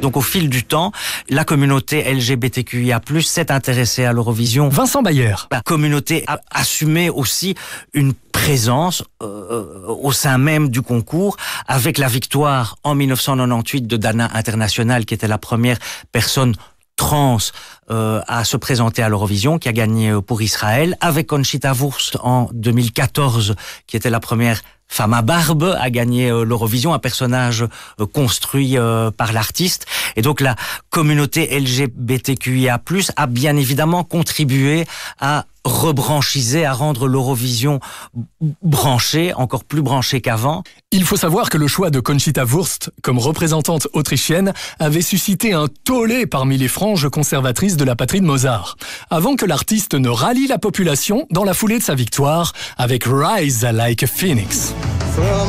Donc au fil du temps, la communauté LGBTQIA+, s'est intéressée à l'Eurovision. Vincent Bayer. La communauté a assumé aussi une présence au sein même du concours, avec la victoire en 1998 de Dana International, qui était la première personne trans à se présenter à l'Eurovision, qui a gagné pour Israël, avec Conchita Wurst en 2014, qui était la première femme à barbe à gagner l'Eurovision, un personnage construit par l'artiste. Et donc la communauté LGBTQIA+, a bien évidemment contribué à rebranchiser, à rendre l'Eurovision branchée, encore plus branchée qu'avant. Il faut savoir que le choix de Conchita Wurst comme représentante autrichienne avait suscité un tollé parmi les franges conservatrices de la patrie de Mozart, avant que l'artiste ne rallie la population dans la foulée de sa victoire avec Rise Like a Phoenix.